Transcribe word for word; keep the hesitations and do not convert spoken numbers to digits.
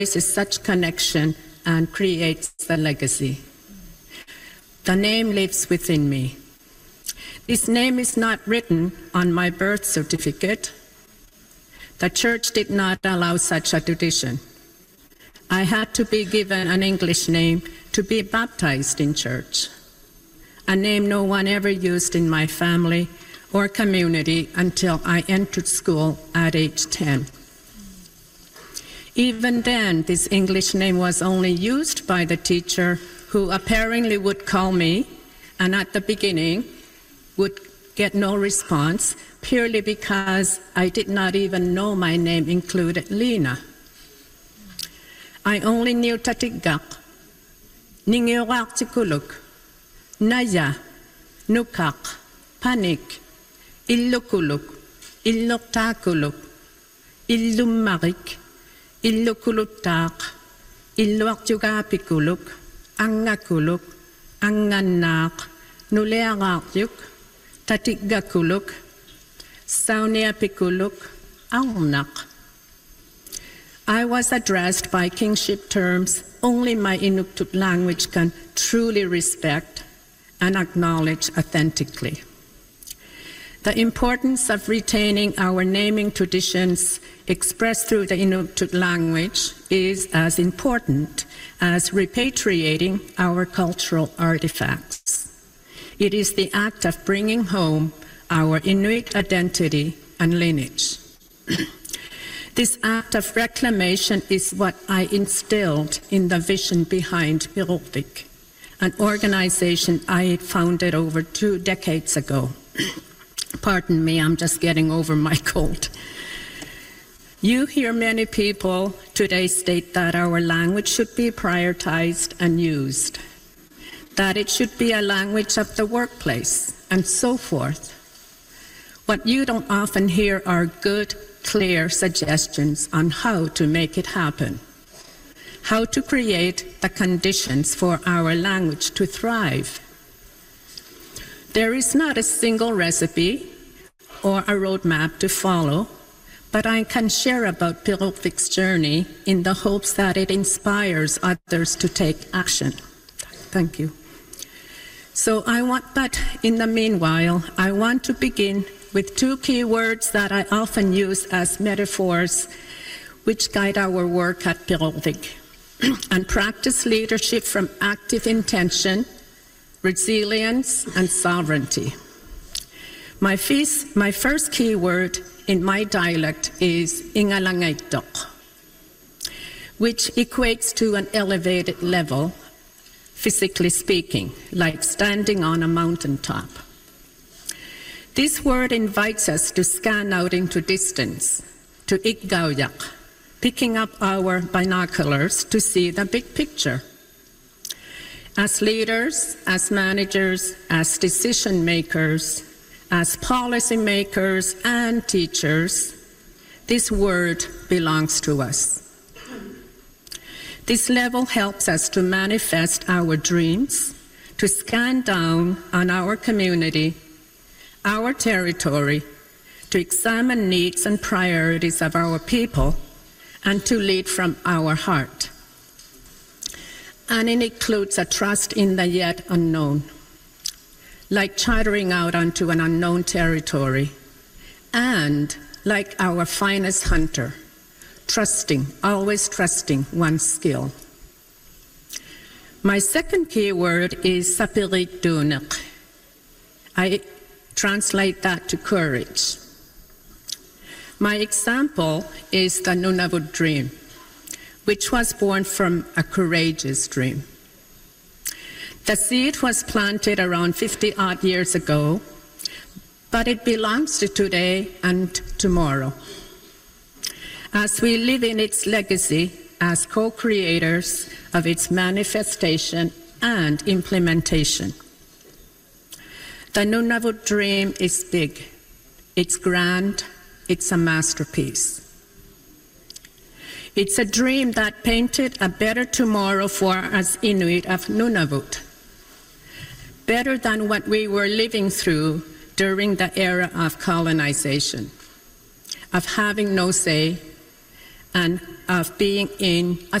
embraces such connection and creates a legacy. The name lives within me. This name is not written on my birth certificate. The church did not allow such a tradition. I had to be given an English name to be baptized in church, a name no one ever used in my family or community until I entered school at age ten. Even then, this English name was only used by the teacher, who apparently would call me, and at the beginning would get no response, purely because I did not even know my name included Lena. I only knew Tatigak, Ningiwak Tikuluk, Naya, Nukak, Panik, Illukuluk, Illuktakuluk, Illumarik, Illukulutak, Illuakjugapikuluk, Angakuluk, Anganak, Nulearakyuk, Tatiggakuluk, Sauniapikuluk, Aunak. I was addressed by kingship terms only my Inuktitut language can truly respect and acknowledge authentically. The importance of retaining our naming traditions expressed through the Inuktitut language is as important as repatriating our cultural artifacts. It is the act of bringing home our Inuit identity and lineage. This act of reclamation is what I instilled in the vision behind Piruvik, an organization I founded over two decades ago. Pardon me, I'm just getting over my cold. You hear many people today state that our language should be prioritized and used, that it should be a language of the workplace, and so forth. What you don't often hear are good, clear suggestions on how to make it happen, how to create the conditions for our language to thrive. There is not a single recipe or a roadmap to follow, but I can share about Piruvik's journey in the hopes that it inspires others to take action. Thank you. So I want, but in the meanwhile, I want to begin with two key words that I often use as metaphors which guide our work at Piruvik and practice leadership from active intention, resilience, and sovereignty. My, feast, my first key word in my dialect is ingalangaitok, which equates to an elevated level, physically speaking, like standing on a mountaintop. This word invites us to scan out into distance, to iggaoyak, picking up our binoculars to see the big picture. As leaders, as managers, as decision makers, as policy makers and teachers, this word belongs to us. This level helps us to manifest our dreams, to scan down on our community, our territory, to examine needs and priorities of our people, and to lead from our heart. And it includes a trust in the yet unknown, like chartering out onto an unknown territory, and like our finest hunter, trusting, always trusting one's skill. My second key word is sapirik dunek. I translate that to courage. My example is the Nunavut dream, which was born from a courageous dream. The seed was planted around fifty odd years ago, but it belongs to today and tomorrow, as we live in its legacy as co-creators of its manifestation and implementation. The Nunavut dream is big, it's grand, it's a masterpiece. It's a dream that painted a better tomorrow for us Inuit of Nunavut, better than what we were living through during the era of colonization, of having no say, and of being in a